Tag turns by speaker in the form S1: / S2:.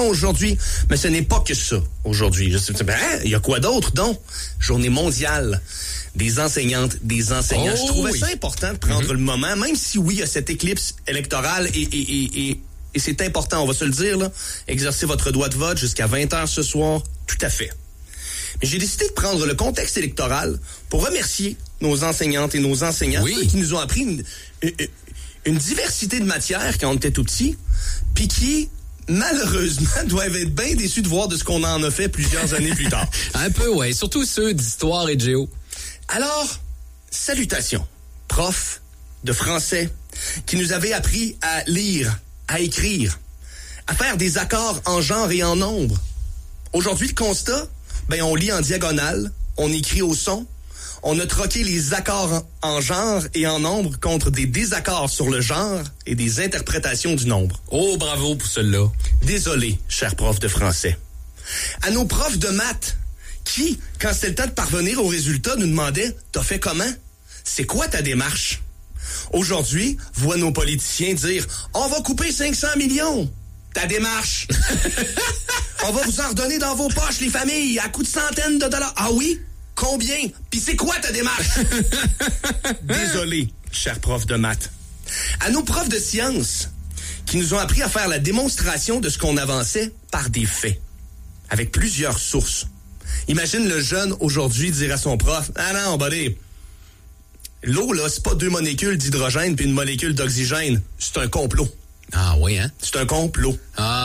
S1: aujourd'hui, mais ce n'est pas que ça aujourd'hui. Il y a quoi d'autre, donc? Journée mondiale des enseignantes, des enseignants. Je trouvais ça important de prendre le moment, même si oui, il y a cette éclipse électorale et c'est important, on va se le dire, là, exercer votre droit de vote jusqu'à 20h ce soir, tout à fait. Mais j'ai décidé de prendre le contexte électoral pour remercier nos enseignantes et nos enseignants qui nous ont appris une diversité de matières quand on était tout petits, puis qui, malheureusement, doivent être bien déçus de voir de ce qu'on en a fait plusieurs années plus tard.
S2: Un peu, ouais. Surtout ceux d'histoire et de géo.
S1: Alors, salutations, prof de français, qui nous avait appris à lire, à écrire, à faire des accords en genre et en nombre. Aujourd'hui, le constat, on lit en diagonale, on écrit au son, on a troqué les accords en genre et en nombre contre des désaccords sur le genre et des interprétations du nombre.
S2: Oh, bravo pour celle-là.
S1: Désolé, cher prof de français. À nos profs de maths, qui, quand c'était le temps de parvenir au résultat, nous demandaient « T'as fait comment? C'est quoi ta démarche? » Aujourd'hui, voient nos politiciens dire « On va couper 500 millions. Ta démarche. On va vous en redonner dans vos poches, les familles, à coups de centaines de dollars. Ah oui? Combien? Puis c'est quoi ta démarche? » Désolé, cher prof de maths. À nos profs de sciences, qui nous ont appris à faire la démonstration de ce qu'on avançait par des faits, avec plusieurs sources. Imagine le jeune aujourd'hui dire à son prof « Ah non, buddy, l'eau, là, c'est pas 2 molécules d'hydrogène puis une molécule d'oxygène. C'est un complot. »
S2: Ah oui, hein?
S1: C'est un complot.
S2: Ah